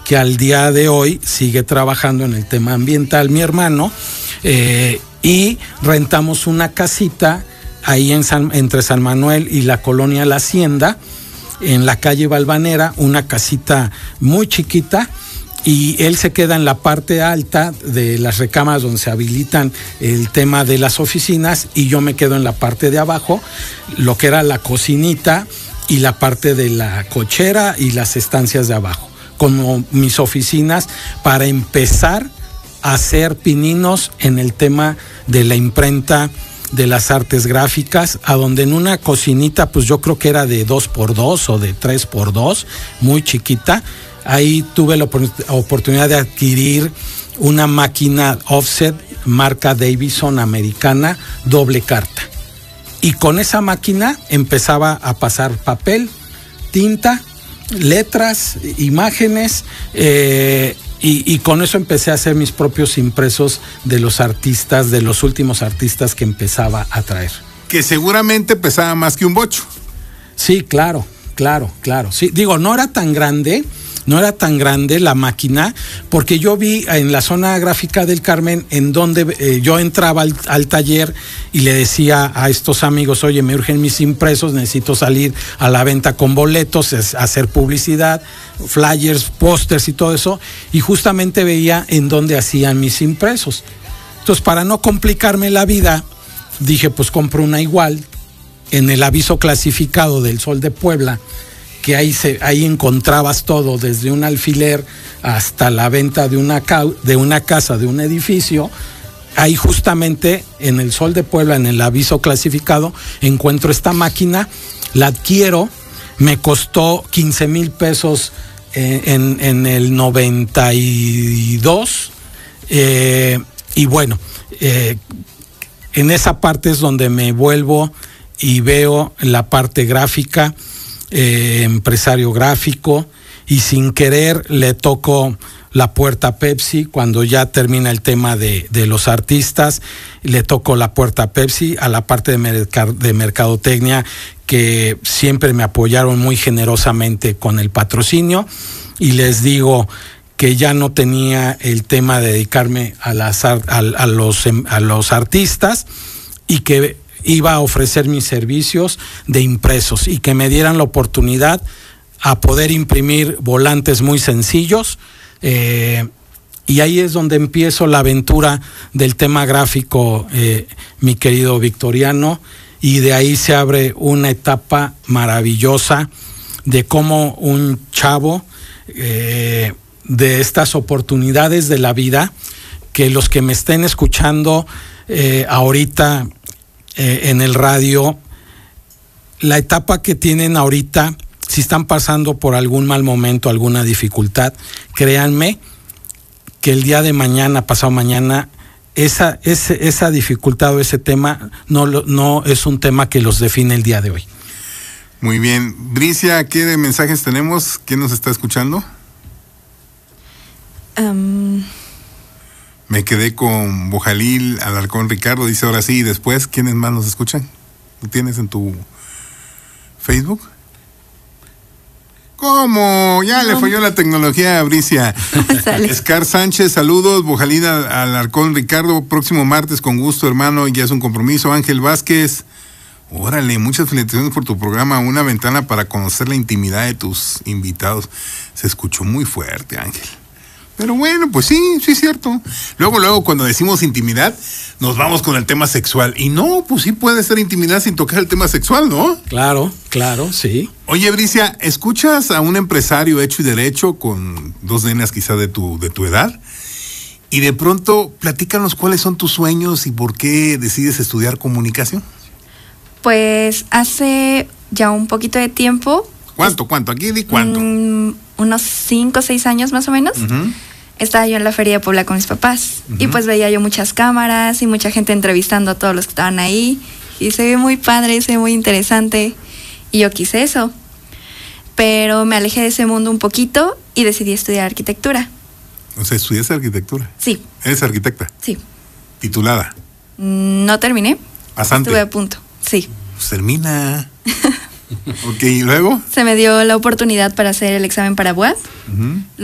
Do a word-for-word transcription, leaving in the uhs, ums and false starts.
que al día de hoy sigue trabajando en el tema ambiental, mi hermano, eh, y rentamos una casita ahí en San, entre San Manuel y la colonia La Hacienda, en la calle Valvanera, una casita muy chiquita, y él se queda en la parte alta de las recámaras donde se habilitan el tema de las oficinas, y yo me quedo en la parte de abajo, lo que era la cocinita y la parte de la cochera y las estancias de abajo, como mis oficinas para empezar a hacer pininos en el tema de la imprenta de las artes gráficas, a donde en una cocinita, pues yo creo que era de dos por dos o de tres por dos, muy chiquita. Ahí tuve la oportunidad de adquirir una máquina offset marca Davidson americana, doble carta. Y con esa máquina empezaba a pasar papel, tinta, letras, imágenes, eh, y, y con eso empecé a hacer mis propios impresos de los artistas, de los últimos artistas que empezaba a traer. Que seguramente pesaba más que un bocho. Sí, claro, claro, claro. Sí, digo, no era tan grande. No era tan grande la máquina, porque yo vi en la zona gráfica del Carmen, en donde eh, yo entraba al, al taller y le decía a estos amigos, oye, me urgen mis impresos, necesito salir a la venta con boletos, es, hacer publicidad, flyers, pósters y todo eso, y justamente veía en dónde hacían mis impresos. Entonces, para no complicarme la vida, dije, pues compro una igual, en el aviso clasificado del Sol de Puebla, que ahí, se, ahí encontrabas todo, desde un alfiler hasta la venta de una, de una casa, de un edificio. Ahí justamente en el Sol de Puebla, en el aviso clasificado, encuentro esta máquina, la adquiero, me costó quince mil pesos eh, en, en el noventa y dos, eh, y bueno, eh, en esa parte es donde me vuelvo y veo la parte gráfica, Eh, empresario gráfico, y sin querer le toco la puerta a Pepsi cuando ya termina el tema de, de los artistas, le toco la puerta a Pepsi, a la parte de, merc- de mercadotecnia, que siempre me apoyaron muy generosamente con el patrocinio, y les digo que ya no tenía el tema de dedicarme a, las, a, a, los, a los artistas, y que iba a ofrecer mis servicios de impresos, y que me dieran la oportunidad a poder imprimir volantes muy sencillos, eh, y ahí es donde empiezo la aventura del tema gráfico, eh, mi querido Victoriano, y de ahí se abre una etapa maravillosa de cómo un chavo, eh, de estas oportunidades de la vida, que los que me estén escuchando eh, ahorita Eh, en el radio, la etapa que tienen ahorita, si están pasando por algún mal momento, alguna dificultad, créanme que el día de mañana, pasado mañana, esa, ese, esa dificultad o ese tema no, no es un tema que los define el día de hoy. Muy bien. Bricia, ¿qué de mensajes tenemos? ¿Quién nos está escuchando? Um... Me quedé con Bojalil Alarcón Ricardo, dice ahora sí, y después, ¿quiénes más nos escuchan? ¿Lo tienes en tu Facebook? ¿Cómo? Ya no. Le falló la tecnología a Bricia. Escar Sánchez, saludos. Bojalil Alarcón Ricardo, próximo martes, con gusto, hermano, ya es un compromiso. Ángel Vázquez, órale, muchas felicitaciones por tu programa, una ventana para conocer la intimidad de tus invitados. Se escuchó muy fuerte, Ángel. Pero bueno, pues sí, sí es cierto. Luego, luego, cuando decimos intimidad, nos vamos con el tema sexual. Y no, pues sí puede ser intimidad sin tocar el tema sexual, ¿no? Claro, claro, sí. Oye, Bricia, ¿escuchas a un empresario hecho y derecho con dos nenas quizá de tu, de tu edad? Y de pronto, platícanos cuáles son tus sueños y por qué decides estudiar comunicación. Pues hace ya un poquito de tiempo. ¿Cuánto, cuánto? Aquí di cuánto. Um, unos cinco o seis años más o menos. Uh-huh. Estaba yo en la Feria de Puebla con mis papás. Uh-huh. Y pues veía yo muchas cámaras y mucha gente entrevistando a todos los que estaban ahí. Y se ve muy padre, se ve muy interesante. Y yo quise eso. Pero me alejé de ese mundo un poquito y decidí estudiar arquitectura. O sea, ¿estudiaste arquitectura? Sí. ¿Eres arquitecta? Sí. ¿Titulada? No terminé. ¿Pasante? Estuve a punto, sí. Pues termina. Ok, ¿y luego? Se me dio la oportunidad para hacer el examen para B U A D. Uh-huh.